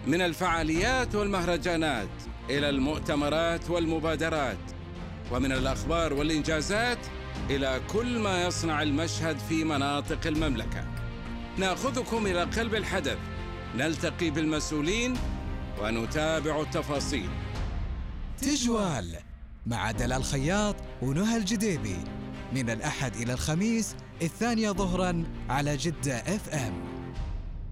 من الفعاليات والمهرجانات إلى المؤتمرات والمبادرات، ومن الأخبار والإنجازات إلى كل ما يصنع المشهد في مناطق المملكة. نأخذكم إلى قلب الحدث، نلتقي بالمسؤولين ونتابع التفاصيل. تجوال مع دلال خياط ونهى الجديبي من الأحد إلى الخميس 2 ظهراً على جدة FM.